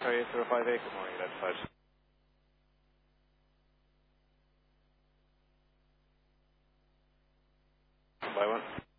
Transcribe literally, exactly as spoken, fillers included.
Victoria zero five eight, good morning, identified. By one.